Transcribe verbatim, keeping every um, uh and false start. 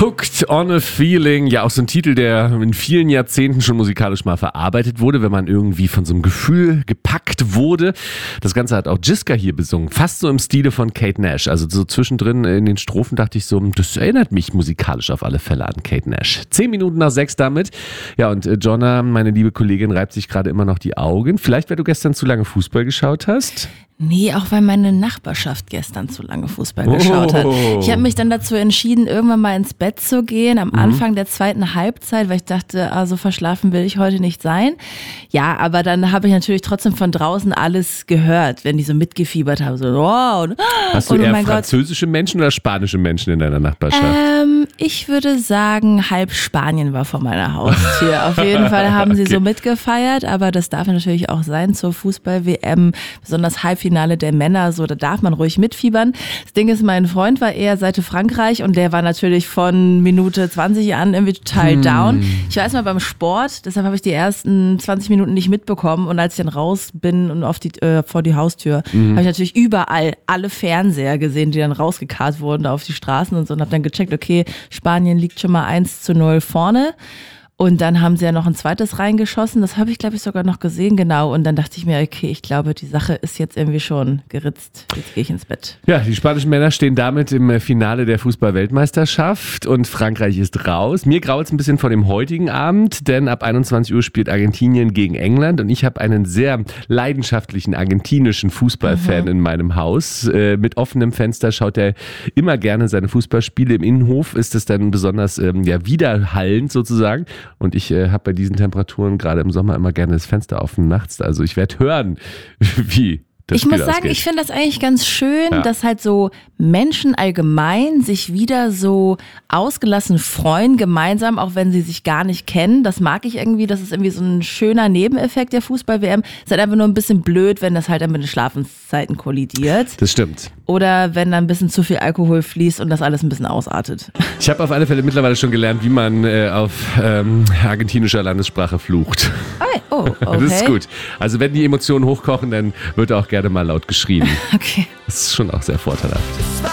Hooked on a Feeling, ja auch so ein Titel, der in vielen Jahrzehnten schon musikalisch mal verarbeitet wurde, wenn man irgendwie von so einem Gefühl gepackt wurde. Das Ganze hat auch Jiska hier besungen, fast so im Stile von Kate Nash. Also so zwischendrin in den Strophen dachte ich so, das erinnert mich musikalisch auf alle Fälle an Kate Nash. Zehn Minuten nach sechs damit. Ja, und äh, Jonna, meine liebe Kollegin, reibt sich gerade immer noch die Augen. Vielleicht, weil du gestern zu lange Fußball geschaut hast? Nee, auch weil meine Nachbarschaft gestern zu lange Fußball geschaut hat. Oh. Ich habe mich dann dazu entschieden, irgendwann mal ins Bett zu gehen, am Anfang der zweiten Halbzeit, weil ich dachte, ah, so verschlafen will ich heute nicht sein. Ja, aber dann habe ich natürlich trotzdem von draußen alles gehört, wenn die so mitgefiebert haben. So, wow. Und, Hast du und, oh eher mein französische Menschen oder spanische Menschen in deiner Nachbarschaft? Ähm, ich würde sagen, halb Spanien war vor meiner Haustür. Auf jeden Fall haben sie Okay. so mitgefeiert, aber das darf natürlich auch sein zur Fußball-W M, besonders Halbfinale der Männer, so, da darf man ruhig mitfiebern. Das Ding ist, mein Freund war eher Seite Frankreich und der war natürlich von Minute zwanzig an irgendwie total Hm. down. Ich war erstmal beim Sport, deshalb habe ich die ersten zwanzig Minuten nicht mitbekommen und als ich dann raus bin und auf die, äh, vor die Haustür, Mhm. habe ich natürlich überall alle Fernseher gesehen, die dann rausgekarrt wurden da auf die Straßen und so und habe dann gecheckt, okay, Spanien liegt schon mal eins zu null vorne. Und dann haben sie ja noch ein zweites reingeschossen. Das habe ich, glaube ich, sogar noch gesehen, genau. Und dann dachte ich mir, okay, ich glaube, die Sache ist jetzt irgendwie schon geritzt. Jetzt gehe ich ins Bett. Ja, die spanischen Männer stehen damit im Finale der Fußball-Weltmeisterschaft und Frankreich ist raus. Mir graut es ein bisschen vor dem heutigen Abend, denn ab einundzwanzig Uhr spielt Argentinien gegen England und ich habe einen sehr leidenschaftlichen argentinischen Fußballfan mhm. in meinem Haus. Äh, mit offenem Fenster schaut er immer gerne seine Fußballspiele. Im Innenhof ist es dann besonders ähm, ja, widerhallend sozusagen. Und ich äh, habe bei diesen Temperaturen gerade im Sommer immer gerne das Fenster offen nachts. Also ich werde hören, wie das Ich Spiel muss sagen, ausgeht. ich finde das eigentlich ganz schön, Ja. dass halt so Menschen allgemein sich wieder so ausgelassen freuen, gemeinsam, auch wenn sie sich gar nicht kennen. Das mag ich irgendwie, das ist irgendwie so ein schöner Nebeneffekt der Fußball-W M. Ist halt einfach nur ein bisschen blöd, wenn das halt dann mit den Schlafenszeiten kollidiert. Das stimmt. Oder wenn dann ein bisschen zu viel Alkohol fließt und das alles ein bisschen ausartet. Ich habe auf alle Fälle mittlerweile schon gelernt, wie man äh, auf ähm, argentinischer Landessprache flucht. Oh, okay. Das ist gut. Also wenn die Emotionen hochkochen, dann wird auch gerne mal laut geschrien. Okay. Das ist schon auch sehr vorteilhaft.